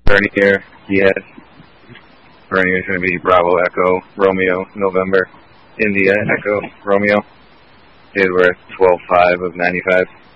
Vernier, yes. Vernier is going to be Bravo Echo Romeo November India Echo Romeo. Bid worth 12.5 of 95.